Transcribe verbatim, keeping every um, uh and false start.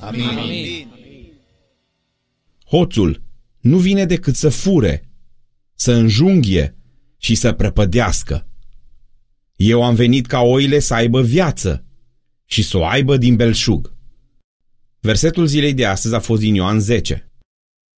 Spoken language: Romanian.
Amin. Amin. Hoțul nu vine decât să fure, să înjunghie și să prăpădească. Eu am venit ca oile să aibă viață și să o aibă din belșug. Versetul zilei de astăzi a fost din Ioan zece.